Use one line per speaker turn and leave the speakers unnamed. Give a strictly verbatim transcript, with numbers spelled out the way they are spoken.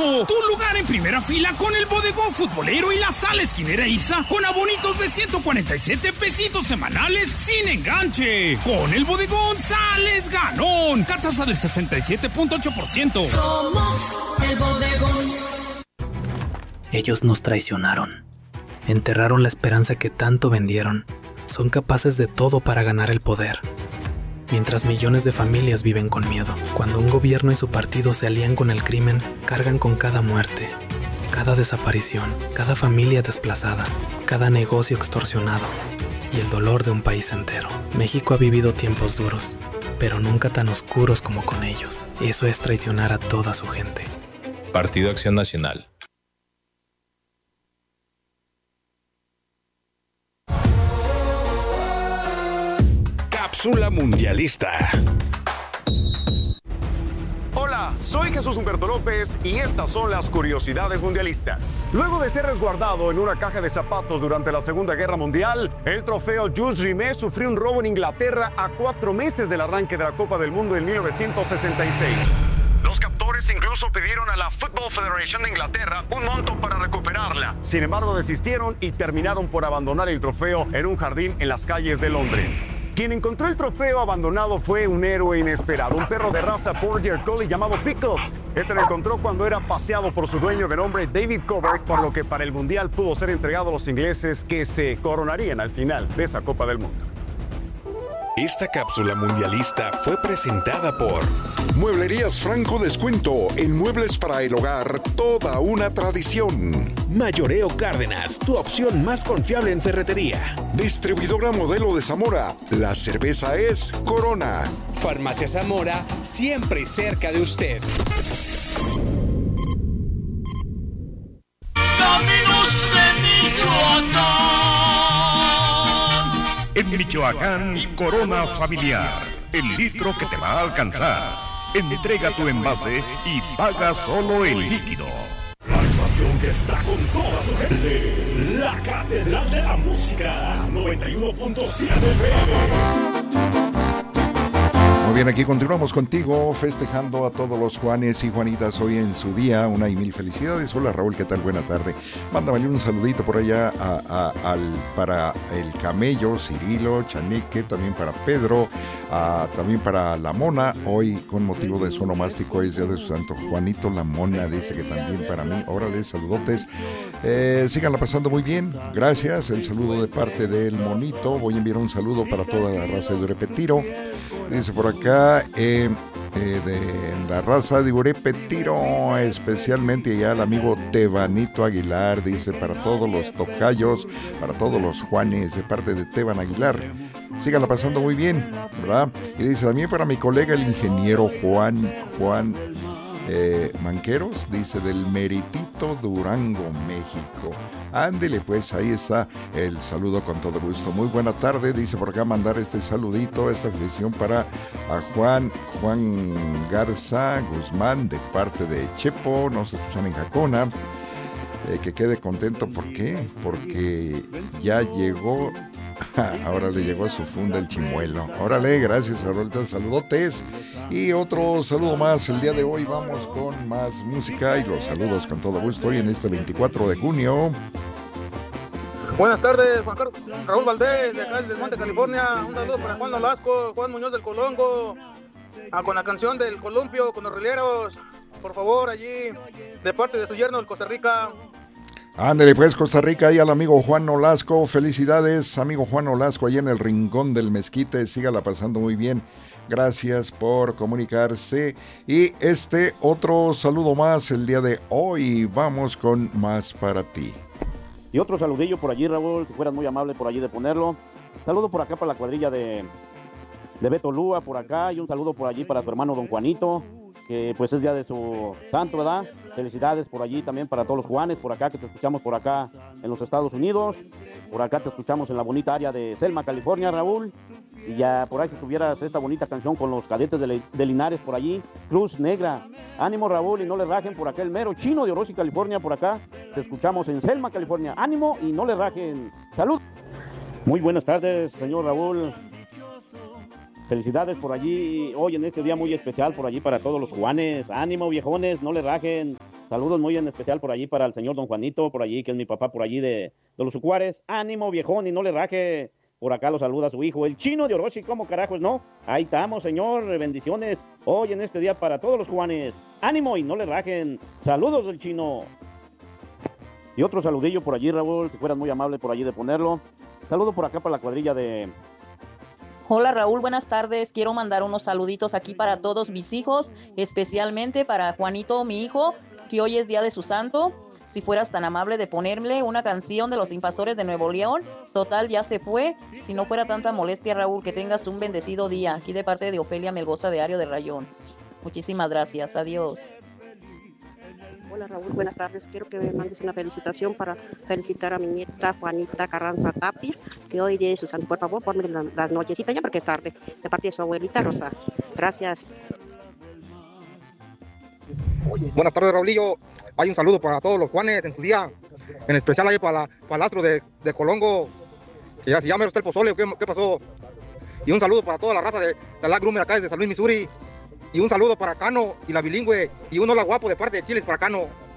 regreso. Tu lugar en primera fila con el bodegón futbolero y la sala esquinera Ipsa con abonitos de ciento cuarenta y siete pesitos semanales sin enganche. Con el bodegón sales ganón. Tasa del sesenta y siete punto ocho por ciento.
Somos el bodegón.
Ellos nos traicionaron. Enterraron la esperanza que tanto vendieron. Son capaces de todo para ganar el poder. Mientras millones de familias viven con miedo. Cuando un gobierno y su partido se alían con el crimen, cargan con cada muerte, cada desaparición, cada familia desplazada, cada negocio extorsionado y el dolor de un país entero. México ha vivido tiempos duros, pero nunca tan oscuros como con ellos. Eso es traicionar a toda su gente.
Partido Acción Nacional.
Cápsula Mundialista.
Hola, soy Jesús Humberto López y estas son las curiosidades mundialistas. Luego de ser resguardado en una caja de zapatos durante la Segunda Guerra Mundial, el trofeo Jules Rimet sufrió un robo en Inglaterra a cuatro meses del arranque de la Copa del Mundo en mil novecientos sesenta y seis. Los captores incluso pidieron a la Football Federation de Inglaterra un monto para recuperarla. Sin embargo, desistieron y terminaron por abandonar el trofeo en un jardín en las calles de Londres. Quien encontró el trofeo abandonado fue un héroe inesperado, un perro de raza Border Collie llamado Pickles. Este lo encontró cuando era paseado por su dueño de nombre David Covert, por lo que para el Mundial pudo ser entregado a los ingleses que se coronarían al final de esa Copa del Mundo.
Esta cápsula mundialista fue presentada por
Mueblerías Franco Descuento, en muebles para el hogar, toda una tradición.
Mayoreo Cárdenas, tu opción más confiable en ferretería.
Distribuidora Modelo de Zamora, la cerveza es Corona.
Farmacia Zamora, siempre cerca de usted.
Caminos de Michoacán.
En Michoacán, Corona Familiar, el litro que te va a alcanzar. Entrega tu envase y paga solo el líquido.
La estación que está con toda su gente, la Catedral de la Música, noventa y uno punto siete F M.
Muy bien, aquí continuamos contigo, festejando a todos los Juanes y Juanitas hoy en su día. Una y mil felicidades. Hola Raúl, ¿qué tal? Buena tarde. Mándame un saludito por allá a, a, al, para el Camello, Cirilo, Chaneque, también para Pedro, a, también para La Mona. Hoy, con motivo de su onomástico, es día de su santo Juanito La Mona. Dice que también para mí. Órale, saludotes. Eh, síganla pasando muy bien. Gracias. El saludo de parte del Monito. Voy a enviar un saludo para toda la raza de Urepetiro. Dice por acá, eh, eh, de la raza de Urepetiro, especialmente ya el amigo Tebanito Aguilar, dice para todos los tocayos, para todos los Juanes, de parte de Teban Aguilar. Síganla pasando muy bien, ¿verdad? Y dice también para mi colega el ingeniero Juan, Juan eh, Manqueros, dice del Meritito Durango, México. Ándele, pues ahí está el saludo con todo gusto. Muy buena tarde, dice por acá mandar este saludito, esta felicitación para a Juan, Juan Garza Guzmán de parte de Chepo, nos escuchan en Jacona. Eh, que quede contento, ¿por qué? Porque ya llegó, ahora le llegó a su funda el chimuelo. Órale, gracias, ahorita saludotes. Y otro saludo más, el día de hoy vamos con más música y los saludos con todo gusto hoy en este veinticuatro de junio.
Buenas tardes, Juan Carlos, Raúl Valdés, de acá del Monte, California. Un saludo para Juan Nolasco, Juan Muñoz del Colongo, ah, con la canción del Columpio, con los rileros, por favor, allí, de parte de su yerno del Costa Rica.
Ándale pues, Costa Rica, y al amigo Juan Nolasco, felicidades, amigo Juan Nolasco, allá en el Rincón del Mezquite, sígala pasando muy bien. Gracias por comunicarse. Y este otro saludo más el día de hoy. Vamos con más para ti.
Y otro saludillo por allí, Raúl, si fueras muy amable por allí de ponerlo. Saludo por acá para la cuadrilla de, de Beto Lúa, por acá. Y un saludo por allí para tu hermano Don Juanito, que pues es día de su santo, ¿verdad? Felicidades por allí también para todos los Juanes, por acá, que te escuchamos por acá en los Estados Unidos. Por acá te escuchamos en la bonita área de Selma, California, Raúl. Y ya por ahí si tuvieras esta bonita canción con los cadetes de, de Linares por allí, Cruz Negra. Ánimo, Raúl, y no le rajen por acá el mero chino de Orosi, California, por acá. Te escuchamos en Selma, California. Ánimo y no le rajen. ¡Salud! Muy buenas tardes, señor Raúl. Felicidades por allí, hoy en este día muy especial por allí para todos los Juanes. Ánimo, viejones, no le rajen. Saludos muy en especial por allí para el señor don Juanito, por allí, que es mi papá por allí de, de los Ucuares. Ánimo, viejón, y no le raje. Por acá lo saluda su hijo, el Chino de Orochi. ¿Cómo carajos, no? Ahí estamos, señor. Bendiciones hoy en este día para todos los Juanes. Ánimo y no le rajen. Saludos del Chino. Y otro saludillo por allí, Raúl, si fueras muy amable por allí de ponerlo. Saludo por acá para la cuadrilla de...
Hola Raúl, buenas tardes. Quiero mandar unos saluditos aquí para todos mis hijos, especialmente para Juanito, mi hijo, que hoy es día de su santo. Si fueras tan amable de ponerle una canción de los Invasores de Nuevo León. Total, ya se fue. Si no fuera tanta molestia, Raúl, que tengas un bendecido día. Aquí de parte de Ofelia Melgoza de Ario de Rayón. Muchísimas gracias. Adiós.
Hola Raúl, buenas tardes. Quiero que me mandes una felicitación para felicitar a mi nieta Juanita Carranza Tapia, que hoy día de su santo. Por favor, ponme la, las nochecitas ya porque es tarde, de parte de su abuelita Rosa. Gracias.
Buenas tardes, Raulillo. Hay un saludo para todos los Juanes en su día, en especial ahí para, la, para el astro de, de Colongo, que ya se llama el pozole, ¿qué, ¿qué pasó? Y un saludo para toda la raza de, de la Grummer acá desde San Luis, Missouri. Y un saludo para Cano y la bilingüe, y un hola guapo de parte de Chiles para Cano.